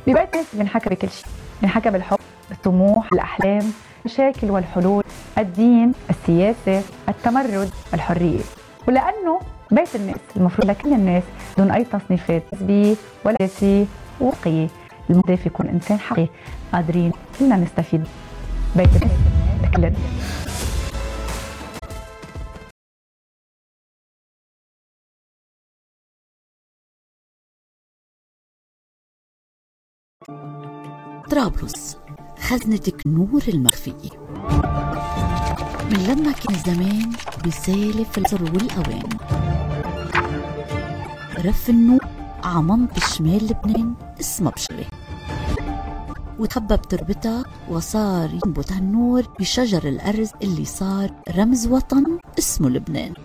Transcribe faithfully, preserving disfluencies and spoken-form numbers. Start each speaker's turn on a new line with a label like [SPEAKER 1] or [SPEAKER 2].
[SPEAKER 1] ببيت ناس بنحكى بكل شيء، بنحكى بالحب، الطموح، الأحلام، المشاكل والحلول، الدين، السياسة، التمرد، الحرية. ولأنه بيت الناس المفروض لكل الناس دون أي تصنيفات حزبية ولا سياسية وقية. المهدف يكون إنسان حقيقي قادرين كلنا نستفيد. بيت الناس لكل الناس.
[SPEAKER 2] طرابلس خزنتك نور المخفية. من لما كان زمان بيسالف العصر والأوان، رف النور عمنط شمال لبنان اسمها بشرة، وتخبى بتربتها وصار ينبت هالنور بشجر الأرز اللي صار رمز وطن اسمه لبنان.